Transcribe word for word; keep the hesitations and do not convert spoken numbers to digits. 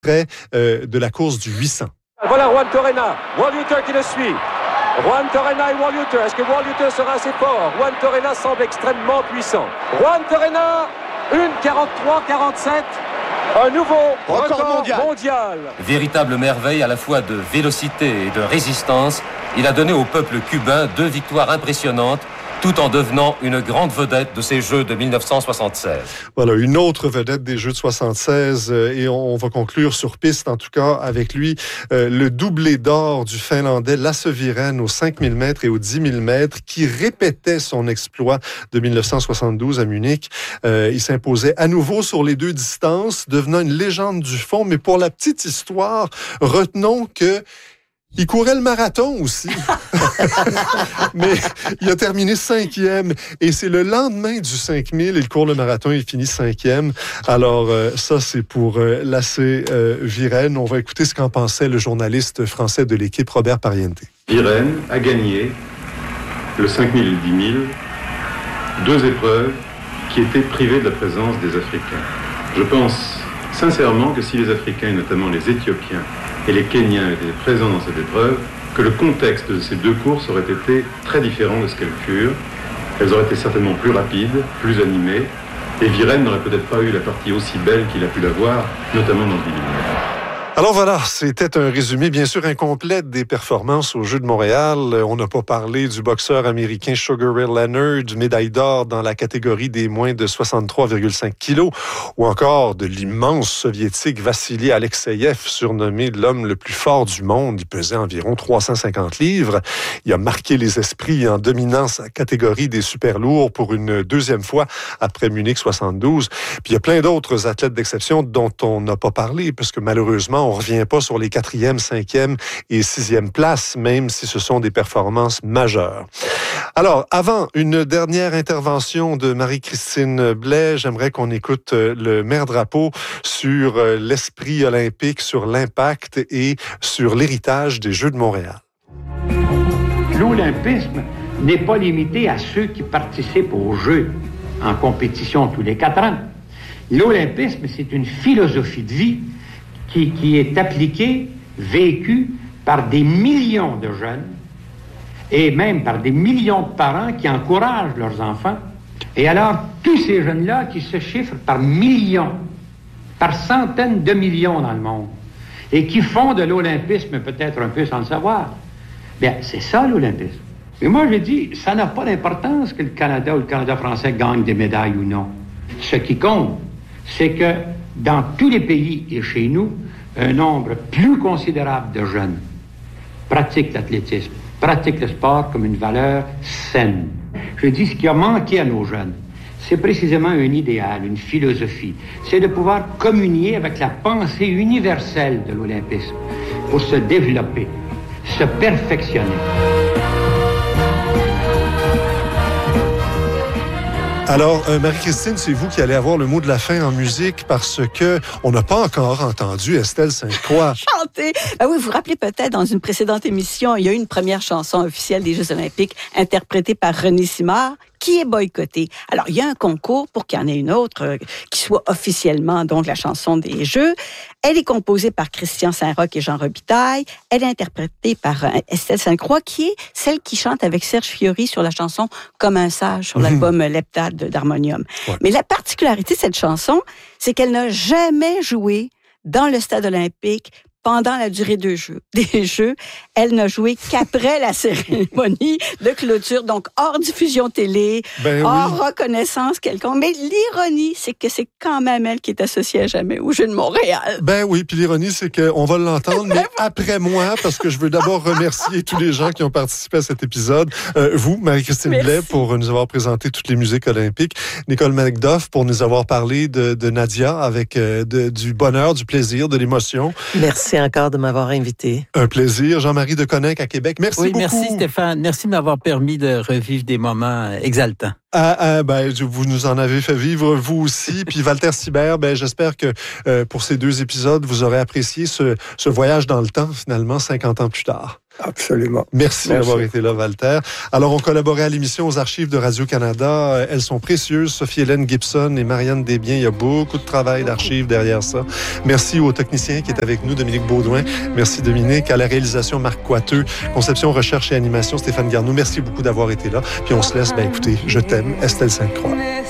près euh, de la course du huit cents. Voilà Juan Torena, Walter qui le suit. Juan Torena et Walter, est-ce que Walter sera assez fort? Juan Torena semble extrêmement puissant. Juan Torena, une quarante-trois quarante-sept. Un nouveau record, record mondial. mondial. Véritable merveille à la fois de vélocité et de résistance, il a donné au peuple cubain deux victoires impressionnantes, tout en devenant une grande vedette de ces Jeux de dix-neuf cent soixante-seize. Voilà, une autre vedette des Jeux de soixante-seize, euh, et on, on va conclure sur piste, en tout cas, avec lui, euh, le doublé d'or du Finlandais Lasse Viren aux cinq mille mètres et aux dix mille mètres, qui répétait son exploit de dix-neuf cent soixante-douze à Munich. Euh, il s'imposait à nouveau sur les deux distances, devenant une légende du fond. Mais pour la petite histoire, retenons que il courait le marathon aussi. Mais il a terminé cinquième. Et c'est le lendemain du cinq mille. Il court le marathon et il finit cinquième. Alors, euh, ça, c'est pour euh, Lasse euh, Viren. On va écouter ce qu'en pensait le journaliste français de l'équipe, Robert Pariente. Viren a gagné le cinq mille et le dix mille, deux épreuves qui étaient privées de la présence des Africains. Je pense sincèrement que si les Africains, et notamment les Éthiopiens, et les Kenyans étaient présents dans cette épreuve, que le contexte de ces deux courses aurait été très différent de ce qu'elles furent. Elles auraient été certainement plus rapides, plus animées, et Viren n'aurait peut-être pas eu la partie aussi belle qu'il a pu l'avoir, notamment dans le dix mille mètres. Alors voilà, c'était un résumé bien sûr incomplet des performances aux Jeux de Montréal. On n'a pas parlé du boxeur américain Sugar Ray Leonard, médaille d'or dans la catégorie des moins de soixante-trois virgule cinq kilos, ou encore de l'immense soviétique Vassili Alexeyev, surnommé l'homme le plus fort du monde. Il pesait environ trois cent cinquante livres. Il a marqué les esprits en dominant sa catégorie des super lourds pour une deuxième fois après Munich soixante-douze. Puis il y a plein d'autres athlètes d'exception dont on n'a pas parlé, parce que malheureusement, on ne revient pas sur les quatrième, cinquième et sixième places, même si ce sont des performances majeures. Alors, avant une dernière intervention de Marie-Christine Blais, j'aimerais qu'on écoute le maire Drapeau sur l'esprit olympique, sur l'impact et sur l'héritage des Jeux de Montréal. L'olympisme n'est pas limité à ceux qui participent aux Jeux en compétition tous les quatre ans. L'olympisme, c'est une philosophie de vie Qui, qui est appliqué, vécu par des millions de jeunes et même par des millions de parents qui encouragent leurs enfants. Et alors, tous ces jeunes-là qui se chiffrent par millions, par centaines de millions dans le monde, et qui font de l'olympisme peut-être un peu sans le savoir, bien, c'est ça l'olympisme. Et moi, je dis, ça n'a pas d'importance que le Canada ou le Canada français gagne des médailles ou non. Ce qui compte, c'est que dans tous les pays et chez nous, un nombre plus considérable de jeunes pratiquent l'athlétisme, pratiquent le sport comme une valeur saine. Je dis, ce qui a manqué à nos jeunes, c'est précisément un idéal, une philosophie. C'est de pouvoir communier avec la pensée universelle de l'olympisme pour se développer, se perfectionner. Alors, euh, Marie-Christine, c'est vous qui allez avoir le mot de la fin en musique parce que on n'a pas encore entendu Estelle Sainte-Croix chanter. Ben oui, vous vous rappelez peut-être, dans une précédente émission, il y a eu une première chanson officielle des Jeux olympiques interprétée par René Simard, qui est boycottée. Alors, il y a un concours pour qu'il y en ait une autre euh, qui soit officiellement donc la chanson des Jeux. Elle est composée par Christian Saint-Roch et Jean Robitaille. Elle est interprétée par euh, Estelle Sainte-Croix, qui est celle qui chante avec Serge Fiori sur la chanson Comme un sage sur l'album mmh. Leptade d'Harmonium. Ouais. Mais la particularité de cette chanson, c'est qu'elle n'a jamais joué dans le stade olympique pendant la durée des Jeux. Des Jeux, elle n'a joué qu'après la cérémonie de clôture, donc hors diffusion télé, ben hors oui. reconnaissance quelconque. Mais l'ironie, c'est que c'est quand même elle qui est associée à jamais aux Jeux de Montréal. Ben oui, puis l'ironie, c'est qu'on va l'entendre, mais après moi, parce que je veux d'abord remercier tous les gens qui ont participé à cet épisode. Euh, vous, Marie-Christine Blais, pour nous avoir présenté toutes les musiques olympiques. Nicole Macduff, pour nous avoir parlé de, de Nadia, avec euh, de, du bonheur, du plaisir, de l'émotion. Merci encore de m'avoir invité. Un plaisir. Jean-Marie Deconninck à Québec. Merci oui, beaucoup. Merci Stéphane. Merci de m'avoir permis de revivre des moments exaltants. Ah, ah, ben, vous nous en avez fait vivre, vous aussi. Puis Walter Sibert, ben, j'espère que euh, pour ces deux épisodes, vous aurez apprécié ce, ce voyage dans le temps, finalement, cinquante ans plus tard. Absolument. Merci, Merci d'avoir été là, Walter. Alors, on collaborait à l'émission aux archives de Radio-Canada. Elles sont précieuses. Sophie-Hélène Gibson et Marianne Desbiens. Il y a beaucoup de travail d'archives derrière ça. Merci aux techniciens qui est avec nous, Dominique Baudouin. Merci, Dominique. À la réalisation, Marc Coiteux. Conception, recherche et animation, Stéphane Garneau. Merci beaucoup d'avoir été là. Puis on se laisse, ben écoutez, je t'aime, Estelle Sainte-Croix.